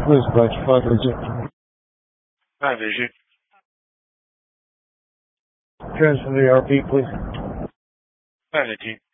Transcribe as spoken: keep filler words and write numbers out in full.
Please, Batch five Vision. Hi, Vision. Transfer the R P, please. Hi, the team.